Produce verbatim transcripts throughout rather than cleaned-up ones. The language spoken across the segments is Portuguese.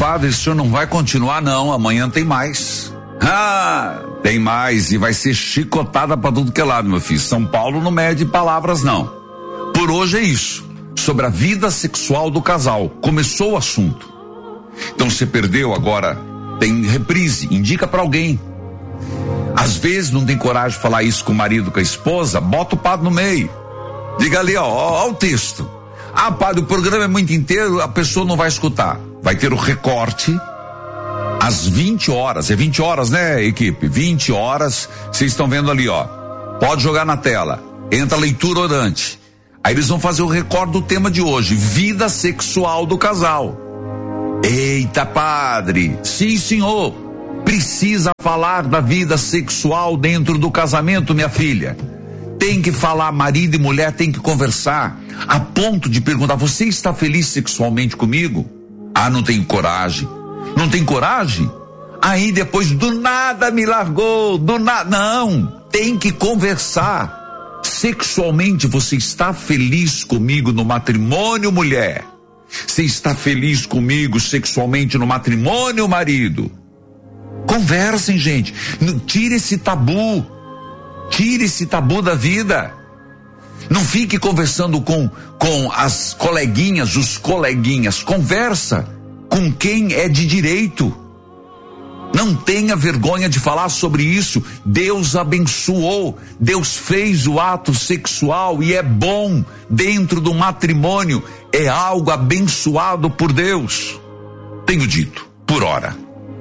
padre, o senhor não vai continuar não, amanhã tem mais. Ah, tem mais e vai ser chicotada pra tudo que é lado, meu filho. São Paulo não mede palavras não. Por hoje é isso, sobre a vida sexual do casal. Começou o assunto. Então você perdeu, agora tem reprise, indica pra alguém. Às vezes não tem coragem de falar isso com o marido, com a esposa, bota o padre no meio. Diga ali, ó, ó, ó o texto. Ah, padre, o programa é muito inteiro, a pessoa não vai escutar. Vai ter o recorte às vinte horas, é vinte horas, né, equipe? vinte horas, vocês estão vendo ali, ó. Pode jogar na tela. Entra a leitura orante. Aí eles vão fazer o recorte do tema de hoje, vida sexual do casal. Eita, padre, sim, senhor, precisa falar da vida sexual dentro do casamento, minha filha. Tem que falar, marido e mulher tem que conversar, a ponto de perguntar, você está feliz sexualmente comigo? Ah, não tenho coragem. Não tem coragem? Aí depois do nada me largou, do nada, não, tem que conversar. Sexualmente você está feliz comigo no matrimônio, mulher? Você está feliz comigo sexualmente no matrimônio, marido? Conversem, gente. Tire esse tabu. Tire esse tabu da vida. Não fique conversando com, com as coleguinhas, os coleguinhas. Conversa com quem é de direito. Não tenha vergonha de falar sobre isso. Deus abençoou, Deus fez o ato sexual e é bom dentro do matrimônio, é algo abençoado por Deus. Tenho dito, por hora.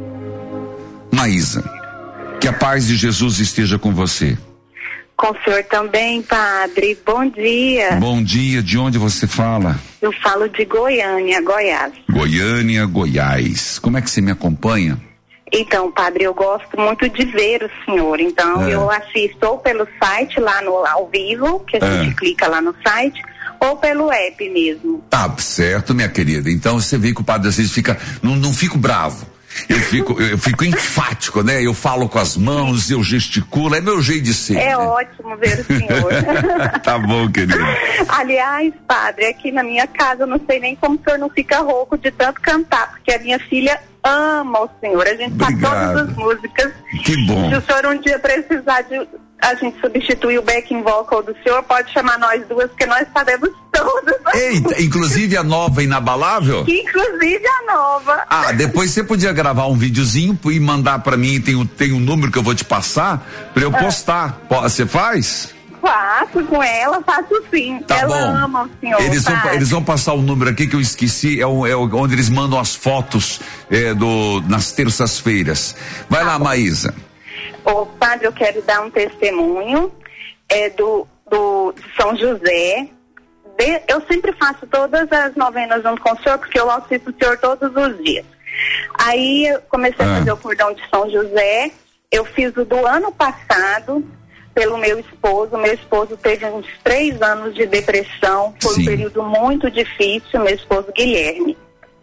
Maísa, que a paz de Jesus esteja com você. Com o senhor também, padre. Bom dia. Bom dia, de onde você fala? Eu falo de Goiânia, Goiás. Goiânia, Goiás. Como é que você me acompanha? Então, padre, eu gosto muito de ver o senhor, então é. eu assisto ou pelo site lá no ao vivo, que a é. gente clica lá no site, ou pelo app mesmo. Tá certo, minha querida, então você vê que o padre às vezes fica, não, não fico bravo, eu fico, eu fico enfático, né, eu falo com as mãos, eu gesticulo, é meu jeito de ser. É, né? Ótimo ver o senhor. Tá bom, querida. Aliás, padre, aqui na minha casa, eu não sei nem como o senhor não fica rouco de tanto cantar, porque a minha filha ama o senhor, a gente faz todas as músicas. Que bom. Se o senhor um dia precisar de a gente substituir o backing vocal do senhor, pode chamar nós duas, porque nós sabemos todas. Eita, inclusive a nova Inabalável? Inclusive a nova. Ah, depois você podia gravar um videozinho e mandar pra mim, tem, tem um número que eu vou te passar pra eu postar. Você faz? Faço com ela, faço sim. Tá ela bom. ama o senhor. Eles vão, eles vão passar o número aqui que eu esqueci, é, o, é o, onde eles mandam as fotos é, do, nas terças-feiras. Vai tá lá, bom. Maísa. Ô, padre, eu quero dar um testemunho é, do, do de São José. De, eu sempre faço todas as novenas junto com o senhor, porque eu assisto o senhor todos os dias. Aí eu comecei ah. a fazer o cordão de São José. Eu fiz o do ano passado pelo meu esposo. Meu esposo teve uns três anos de depressão, foi Sim. um período muito difícil, meu esposo Guilherme.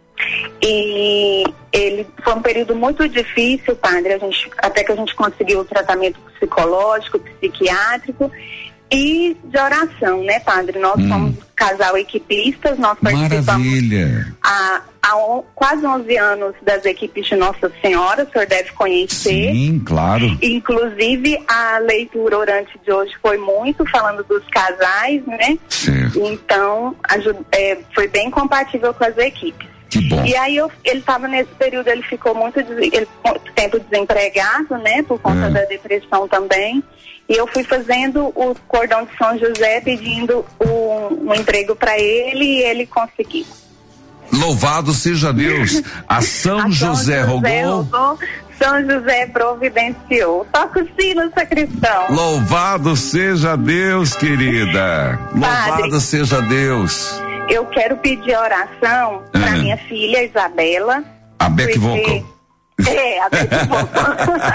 E ele foi um período muito difícil, padre, a gente, até que a gente conseguiu o tratamento psicológico, psiquiátrico e de oração, né, padre? Nós hum. somos casal equipistas, nós participamos Maravilha. há, há on, quase onze anos das equipes de Nossa Senhora, o senhor deve conhecer. Sim, claro. Inclusive, a leitura orante de hoje foi muito falando dos casais, né? Certo. Então, ajuda, é, foi bem compatível com as equipes. Que bom. E aí eu, ele estava nesse período, ele ficou muito, ele, muito tempo desempregado, né? Por conta é. da depressão também. E eu fui fazendo o cordão de São José pedindo um, um emprego para ele e ele conseguiu. Louvado seja Deus. A São, a São José, José rogou. rogou. São José providenciou. Toca o sino, sacristão. Louvado seja Deus, querida. Louvado Padre, seja Deus. Eu quero pedir oração para uhum. minha filha Isabela. A Beck Vocal. É, a Beck Vocal.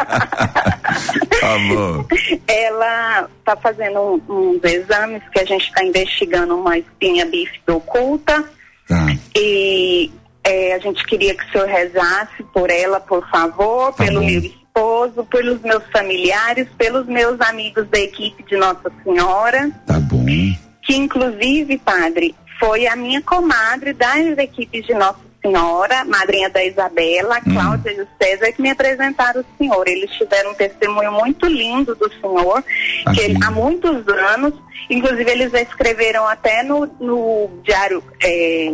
Tá bom. Ela está fazendo um, uns exames que a gente está investigando uma espinha bífida oculta. Tá. E é, a gente queria que o senhor rezasse por ela, por favor, tá pelo bom. Meu esposo, pelos meus familiares, pelos meus amigos da equipe de Nossa Senhora. Tá bom. Que inclusive, padre, foi a minha comadre das equipes de Nossa senhora, madrinha da Isabela, a Cláudia hum. e o César, que me apresentaram o senhor. Eles tiveram um testemunho muito lindo do senhor, que ele, há muitos anos, inclusive eles já escreveram até no, no diário é,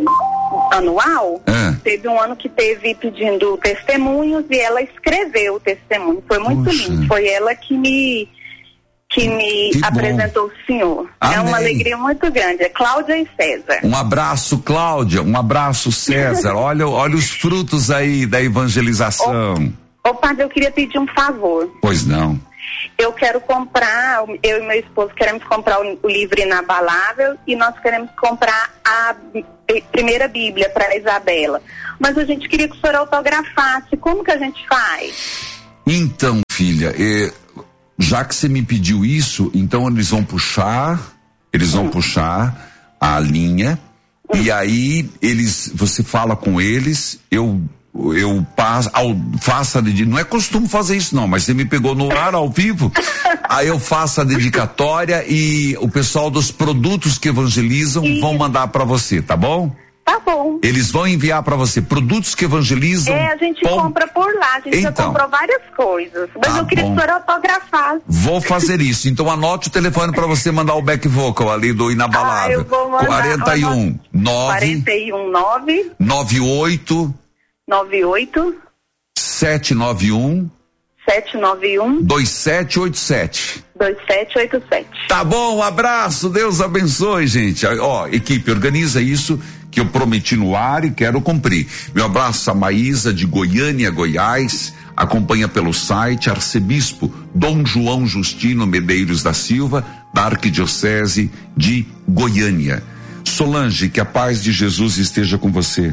anual, é. teve um ano que teve pedindo testemunhos e ela escreveu o testemunho. Foi muito Puxa. lindo, foi ela que me... que me que apresentou o senhor. Amém. É uma alegria muito grande. É Cláudia e César. Um abraço, Cláudia. Um abraço, César. olha, olha os frutos aí da evangelização. Ô, ô padre, eu queria pedir um favor. Pois não. Eu quero comprar, eu e meu esposo queremos comprar o, o livro Inabalável e nós queremos comprar a primeira Bíblia para a Isabela. Mas a gente queria que o senhor autografasse. Como que a gente faz? Então, filha, é... já que você me pediu isso, então eles vão puxar, eles vão hum. puxar a linha hum. e aí eles, você fala com eles, eu eu passo, ao, faço a dedicatória, não é costume fazer isso não, mas você me pegou no ar ao vivo, aí eu faço a dedicatória e o pessoal dos produtos que evangelizam e... vão mandar para você, tá bom? Tá bom. Eles vão enviar para você produtos que evangelizam. É, a gente pom... compra por lá, a gente então, já comprou várias coisas. Mas tá eu queria bom. que o senhor autografasse. Vou fazer isso. Então anote o telefone para você mandar o back vocal ali do Inabalável. Ah, eu vou mandar. quarenta e um nove quarenta e um nove nove oito nove oito sete nove um sete nove um dois sete oito sete dois sete oito sete. Tá bom, um abraço, Deus abençoe, gente. Ó, equipe, organiza isso que eu prometi no ar e quero cumprir. Meu abraço a Maísa de Goiânia, Goiás, acompanha pelo site Arcebispo Dom João Justino Medeiros da Silva, da Arquidiocese de Goiânia. Solange, que a paz de Jesus esteja com você.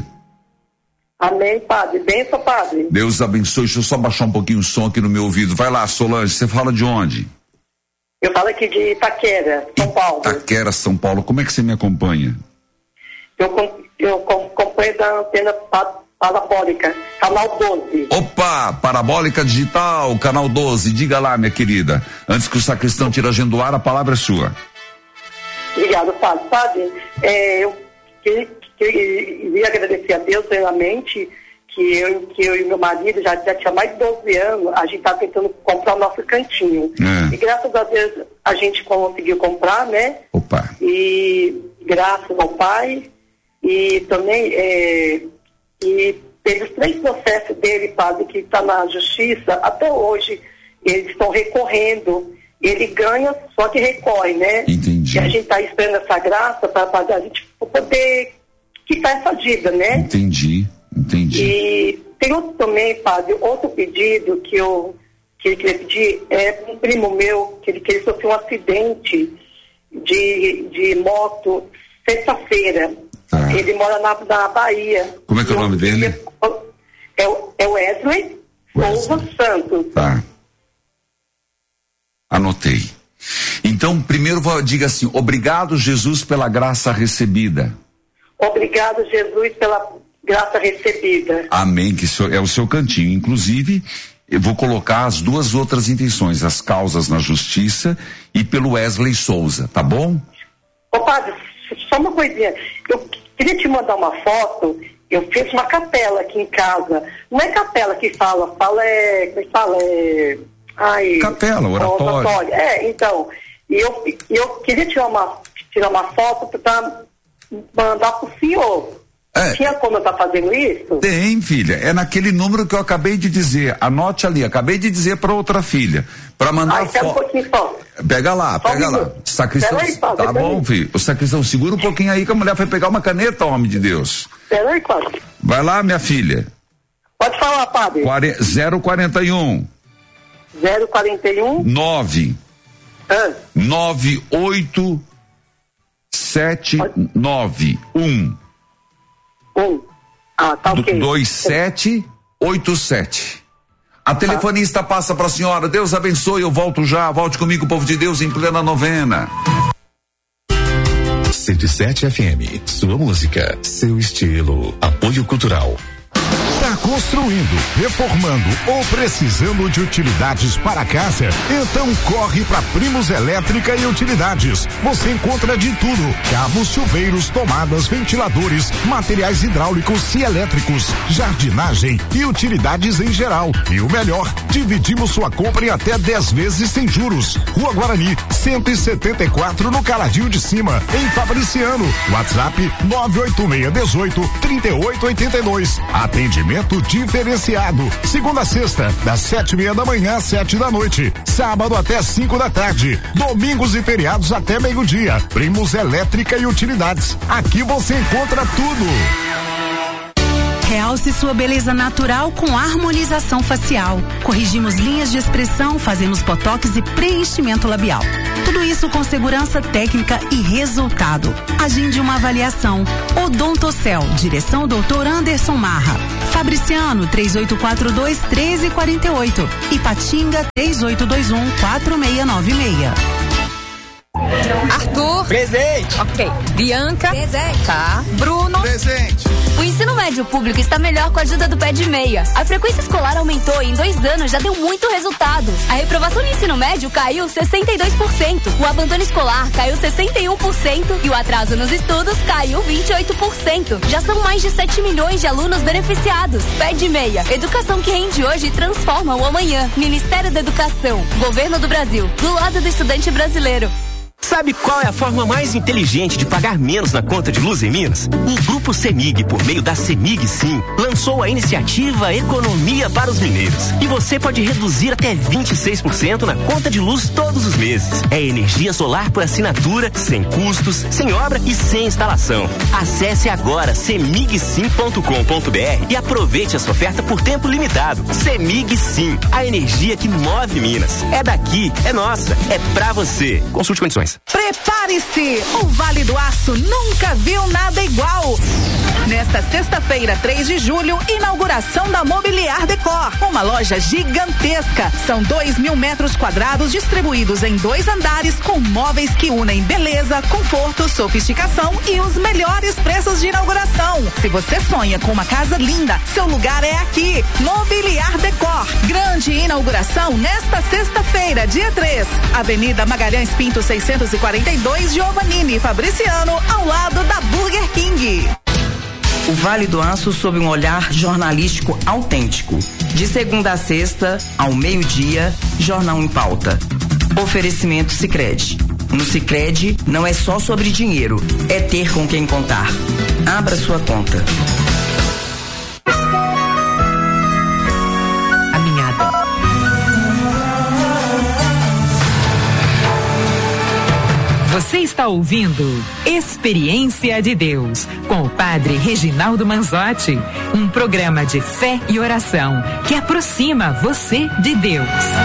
Amém, padre. Benção, padre. Deus abençoe. Deixa eu só baixar um pouquinho o som aqui no meu ouvido. Vai lá, Solange, você fala de onde? Eu falo aqui de Itaquera, São Paulo. Itaquera, São Paulo. Como é que você me acompanha? Eu, eu acompanho da antena parabólica, canal doze. Opa, parabólica digital, canal doze. Diga lá, minha querida. Antes que o sacristão tire a agenda do ar, a palavra é sua. Obrigado, padre. Padre, é, eu queria, queria agradecer a Deus realmente que eu, que eu e meu marido já, já tinha mais de doze anos, a gente estava tentando comprar o nosso cantinho. É. E graças a Deus a gente conseguiu comprar, né? Opa. E graças ao Pai. E também é, e teve os três processos dele, padre, que está na justiça, até hoje eles estão recorrendo. Ele ganha, só que recorre, né? Entendi. E a gente está esperando essa graça para a gente poder quitar essa dívida, né? Entendi, entendi. E tem outro também, padre, outro pedido que eu que eu queria pedir, é um primo meu, que ele, que ele sofreu um acidente de, de moto sexta-feira. Ah. Ele mora na, na Bahia. Como é que é o nome dele? É, é Wesley Souza Santos. Tá. Anotei. Então, primeiro diga assim: obrigado, Jesus, pela graça recebida. Obrigado, Jesus, pela graça recebida. Amém, que é o seu cantinho. Inclusive, eu vou colocar as duas outras intenções, as causas na justiça e pelo Wesley Souza, tá bom? Ô padre, só uma coisinha. Eu queria te mandar uma foto. Eu fiz uma capela aqui em casa. Não é capela que fala, fala é... Como é que fala? É... Ai, capela, oratório. oratório. É, então, e eu, eu queria tirar uma, tirar uma foto para mandar pro senhor. É. Tinha como eu estar tá fazendo isso? Tem, filha. É naquele número que eu acabei de dizer. Anote ali. Acabei de dizer para outra filha. Para mandar foto. Um pouquinho só. Pega lá, só pega um lá. Sacristão. Aí, padre, tá bom, aí. Filho. O sacristão, segura um pouquinho aí que a mulher foi pegar uma caneta, homem de Deus. Pera aí, padre. Vai lá, minha filha. Pode falar, padre. zero quarenta e um zero quarenta e um nove Ah. nove oito sete nove um Um. Ah, tá ok. dois sete oito sete. A telefonista passa para a senhora. Deus abençoe, eu volto já. Volte comigo, povo de Deus, em plena novena. cento e sete F M, sua música, seu estilo, apoio cultural. Tá construindo, reformando ou precisando de utilidades para casa? Então corre para Primos Elétrica e Utilidades. Você encontra de tudo: cabos, chuveiros, tomadas, ventiladores, materiais hidráulicos e elétricos, jardinagem e utilidades em geral. E o melhor, dividimos sua compra em até dez vezes sem juros. Rua Guarani, cento e setenta e quatro, no Caladinho de Cima, em Fabriciano. WhatsApp nove oito seis um oito, três oito oito dois. Atendimento diferenciado. Segunda a sexta, das sete e meia da manhã às sete da noite. Sábado até cinco da tarde. Domingos e feriados até meio-dia. Primos Elétrica e Utilidades. Aqui você encontra tudo. Realce sua beleza natural com harmonização facial. Corrigimos linhas de expressão, fazemos botox e preenchimento labial. Tudo isso com segurança técnica e resultado. Agende uma avaliação. Odontocel, direção doutor Anderson Marra. Fabriciano, três oito quatro dois, um três quatro oito. Ipatinga, três oito dois um, quatro seis nove seis. Arthur. Presente. Ok. Bianca. Presente. Tá. Bruno. Presente. O ensino médio público está melhor com a ajuda do Pé de Meia. A frequência escolar aumentou e em dois anos já deu muito resultado. A reprovação no ensino médio caiu sessenta e dois por cento. O abandono escolar caiu sessenta e um por cento e o atraso nos estudos caiu vinte e oito por cento. Já são mais de sete milhões de alunos beneficiados. Pé de Meia. Educação que rende hoje e transforma o amanhã. Ministério da Educação. Governo do Brasil. Do lado do estudante brasileiro. Sabe qual é a forma mais inteligente de pagar menos na conta de luz em Minas? O Grupo CEMIG, por meio da CEMIG Sim, lançou a iniciativa Economia para os Mineiros. E você pode reduzir até vinte e seis por cento na conta de luz todos os meses. É energia solar por assinatura, sem custos, sem obra e sem instalação. Acesse agora cemig sim ponto com ponto br e aproveite essa oferta por tempo limitado. CEMIG Sim, a energia que move Minas. É daqui, é nossa, é pra você. Consulte condições. Prepare-se! O Vale do Aço nunca viu nada igual. Nesta sexta-feira, três de julho, inauguração da Mobiliar Decor, uma loja gigantesca. São dois mil metros quadrados distribuídos em dois andares com móveis que unem beleza, conforto, sofisticação e os melhores preços de inauguração. Se você sonha com uma casa linda, seu lugar é aqui. Mobiliar Decor. Grande inauguração nesta sexta-feira, dia três. Avenida Magalhães Pinto seiscentos e quarenta e dois, Giovannini Fabriciano, ao lado da Burger King. O Vale do Aço sob um olhar jornalístico autêntico. De segunda a sexta, ao meio-dia, Jornal em Pauta. Oferecimento Sicredi. No Sicredi, não é só sobre dinheiro, é ter com quem contar. Abra sua conta. Você está ouvindo Experiência de Deus, com o Padre Reginaldo Manzotti, um programa de fé e oração que aproxima você de Deus.